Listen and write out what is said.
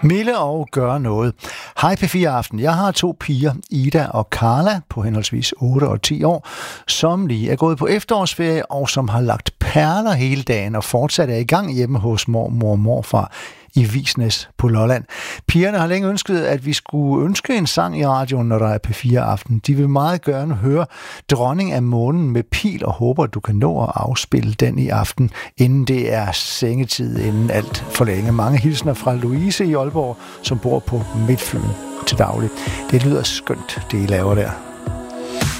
Mille og gøre noget. Hej P4 Aften. Jeg har 2 piger, Ida og Carla, på henholdsvis 8 og 10 år, som lige er gået på efterårsferie og som har lagt perler hele dagen og fortsat er i gang hjemme hos mormor og morfar i Visnæs på Lolland. Pigerne har længe ønsket, at vi skulle ønske en sang i radioen, når der er P4 Aften. De vil meget gerne høre Dronning af Månen med Pil og håber, at du kan nå at afspille den i aften, inden det er sengetid, inden alt for længe. Mange hilsner fra Louise i Aalborg, som bor på Midtfyn til daglig. Det lyder skønt, det I laver der.